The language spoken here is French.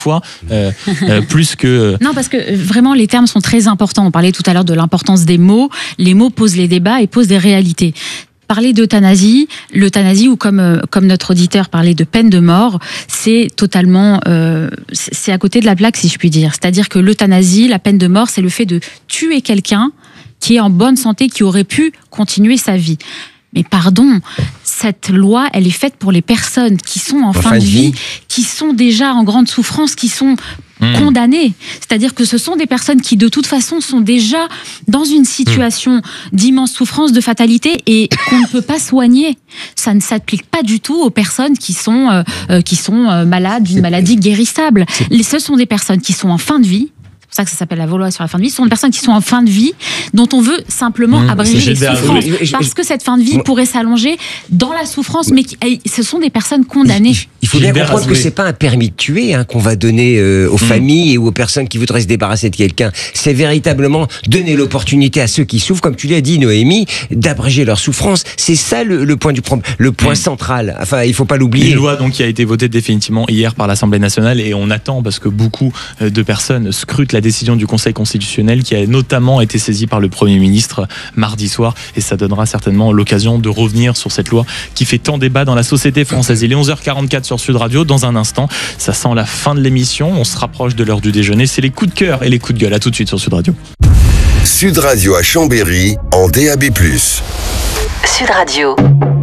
fois, plus que... Non, parce que vraiment, les termes sont très importants. On parlait tout à l'heure de l'importance des mots. Les mots posent les débats et posent des réalités. Parler d'euthanasie, l'euthanasie, ou comme notre auditeur parlait de peine de mort, c'est totalement, c'est à côté de la plaque, si je puis dire. C'est-à-dire que l'euthanasie, la peine de mort, c'est le fait de tuer quelqu'un qui est en bonne santé, qui aurait pu continuer sa vie. Mais pardon, cette loi, elle est faite pour les personnes qui sont en fin de vie, qui sont déjà en grande souffrance, qui sont condamnées. C'est-à-dire que ce sont des personnes qui, de toute façon, sont déjà dans une situation d'immense souffrance, de fatalité, et qu'on ne peut pas soigner. Ça ne s'applique pas du tout aux personnes qui sont malades d'une maladie guérissable. Ce sont des personnes qui sont en fin de vie. C'est pour ça que ça s'appelle la loi sur la fin de vie. Ce sont des personnes qui sont en fin de vie, dont on veut simplement abréger les souffrances. Parce que cette fin de vie pourrait s'allonger dans la souffrance, mais ce sont des personnes condamnées. Il faut bien comprendre que c'est pas un permis de tuer qu'on va donner aux familles et aux personnes qui voudraient se débarrasser de quelqu'un. C'est véritablement donner l'opportunité à ceux qui souffrent, comme tu l'as dit, Noémie, d'abréger leur souffrance. C'est ça le point du problème, le point central. Enfin, il faut pas l'oublier. Une loi donc qui a été votée définitivement hier par l'Assemblée nationale, et on attend, parce que beaucoup de personnes scrutent la décision du Conseil constitutionnel, qui a notamment été saisie par le Premier ministre mardi soir, et ça donnera certainement l'occasion de revenir sur cette loi qui fait tant débat dans la société française. Il est 11h44 sur Sud Radio. Dans un instant, ça sent la fin de l'émission, on se rapproche de l'heure du déjeuner, c'est les coups de cœur et les coups de gueule. À tout de suite sur Sud Radio. Sud Radio à Chambéry en DAB+. Sud Radio.